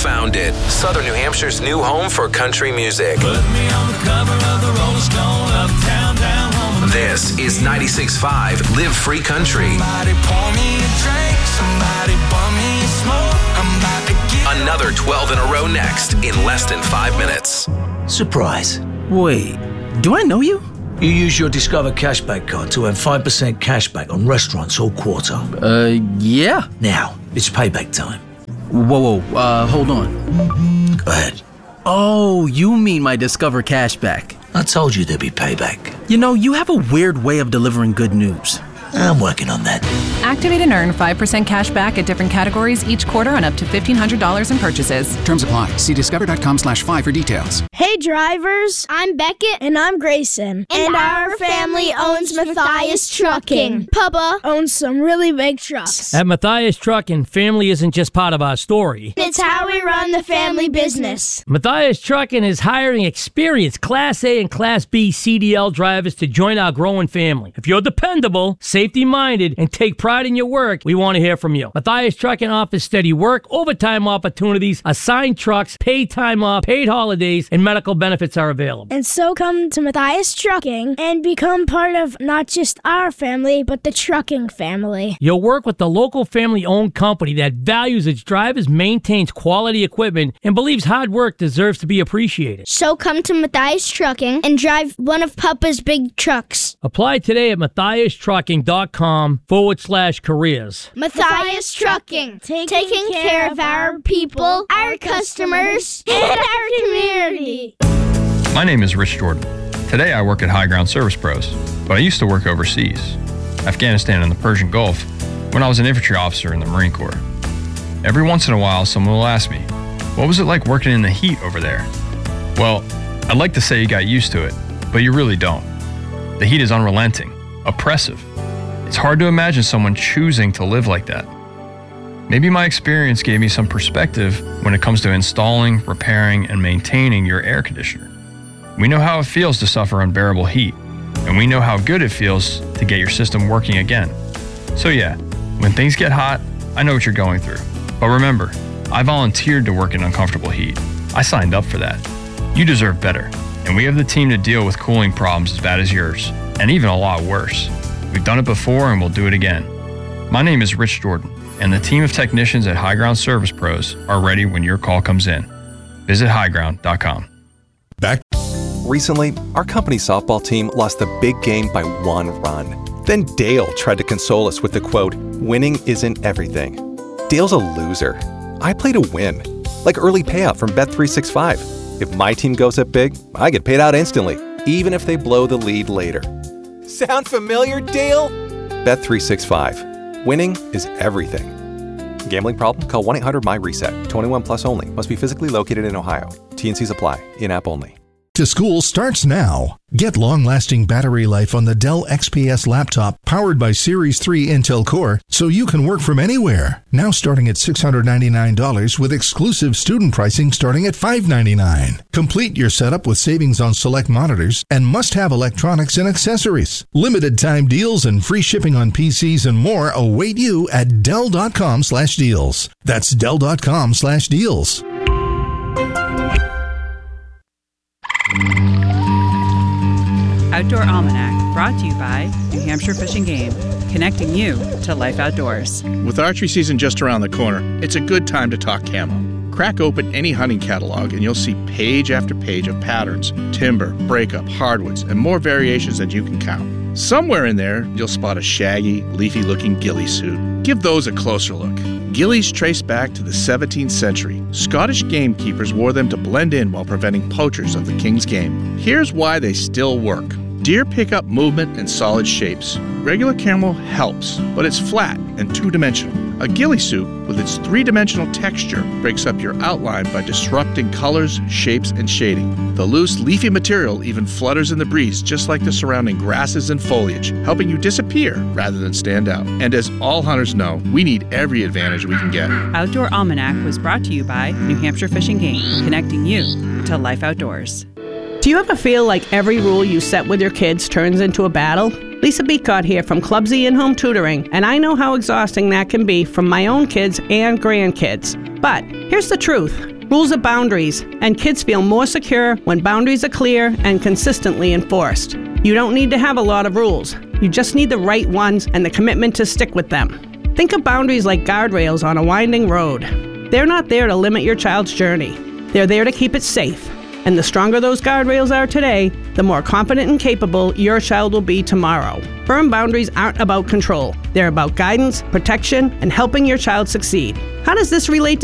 found it. Southern New Hampshire's new home for country music. Put me on the cover of the Rolling Stone, uptown, down home. This is 96.5 Live Free Country. Somebody pour me a drink, somebody bum me a smoke. I'm about to get Another 12 in a row next in less than 5 minutes. Surprise. Wait, do I know you? You use your Discover Cashback card to earn 5% cashback on restaurants all quarter. Yeah. Now, it's payback time. Whoa, hold on. Go ahead. Oh, you mean my Discover Cashback. I told you there'd be payback. You know, you have a weird way of delivering good news. I'm working on that. Activate and earn 5% cash back at different categories each quarter on up to $1,500 in purchases. Terms apply. See discover.com/5 for details. Hey drivers, I'm Beckett and I'm Grayson. And our family owns Matthias Trucking. Papa owns some really big trucks. At Matthias Trucking, family isn't just part of our story. It's how we run the family business. Matthias Trucking is hiring experienced Class A and Class B CDL drivers to join our growing family. If you're dependable, safety-minded, and take pride in your work, we want to hear from you. Matthias Trucking offers steady work, overtime opportunities, assigned trucks, paid time off, paid holidays, and medical benefits are available. And so come to Matthias Trucking and become part of not just our family, but the trucking family. You'll work with the local family-owned company that values its drivers, maintains quality equipment, and believes hard work deserves to be appreciated. So come to Matthias Trucking and drive one of Papa's big trucks. Apply today at MatthiasTrucking.com/careers. Matthias Trucking, taking care of our people, our customers, and our community. My name is Rich Jordan. Today I work at High Ground Service Pros, but I used to work overseas, Afghanistan and the Persian Gulf, when I was an infantry officer in the Marine Corps. Every once in a while, someone will ask me, what was it like working in the heat over there? Well, I'd like to say you got used to it, but you really don't. The heat is unrelenting, oppressive. It's hard to imagine someone choosing to live like that. Maybe my experience gave me some perspective when it comes to installing, repairing, and maintaining your air conditioner. We know how it feels to suffer unbearable heat, and we know how good it feels to get your system working again. So yeah, when things get hot, I know what you're going through. But remember, I volunteered to work in uncomfortable heat. I signed up for that. You deserve better, and we have the team to deal with cooling problems as bad as yours, and even a lot worse. We've done it before and we'll do it again. My name is Rich Jordan, and the team of technicians at High Ground Service Pros are ready when your call comes in. Visit highground.com. Back. Recently, our company softball team lost the big game by 1 run. Then Dale tried to console us with the quote, "Winning isn't everything." Dale's a loser. I play to win, like early payout from Bet365. If my team goes up big, I get paid out instantly, even if they blow the lead later. Sound familiar, Dale? Bet365. Winning is everything. Gambling problem? Call 1-800-MY-RESET. 21 plus only. Must be physically located in Ohio. T&Cs apply. In-app only. To school starts now. Get long-lasting battery life on the Dell XPS laptop powered by Series 3 Intel Core so you can work from anywhere. Now starting at $699 with exclusive student pricing starting at $599. Complete your setup with savings on select monitors and must-have electronics and accessories. Limited time deals and free shipping on PCs and more await you at Dell.com/deals. That's Dell.com/deals. Outdoor Almanac, brought to you by New Hampshire Fish and Game, connecting you to life outdoors. With archery season just around the corner, it's a good time to talk camo. Crack open any hunting catalog and you'll see page after page of patterns, timber, breakup, hardwoods, and more variations than you can count. Somewhere in there, you'll spot a shaggy, leafy-looking ghillie suit. Give those a closer look. Ghillies trace back to the 17th century. Scottish gamekeepers wore them to blend in while preventing poachers of the king's game. Here's why they still work. Deer pick up movement and solid shapes. Regular camo helps, but it's flat and two-dimensional. A ghillie suit, with its three-dimensional texture, breaks up your outline by disrupting colors, shapes, and shading. The loose, leafy material even flutters in the breeze just like the surrounding grasses and foliage, helping you disappear rather than stand out. And as all hunters know, we need every advantage we can get. Outdoor Almanac was brought to you by New Hampshire Fish and Game, connecting you to life outdoors. Do you ever feel like every rule you set with your kids turns into a battle? Lisa Beatcott here from Clubsy In-Home Tutoring, and I know how exhausting that can be from my own kids and grandkids. But here's the truth. Rules are boundaries, and kids feel more secure when boundaries are clear and consistently enforced. You don't need to have a lot of rules. You just need the right ones and the commitment to stick with them. Think of boundaries like guardrails on a winding road. They're not there to limit your child's journey. They're there to keep it safe. And the stronger those guardrails are today, the more confident and capable your child will be tomorrow. Firm boundaries aren't about control. They're about guidance, protection, and helping your child succeed. How does this relate to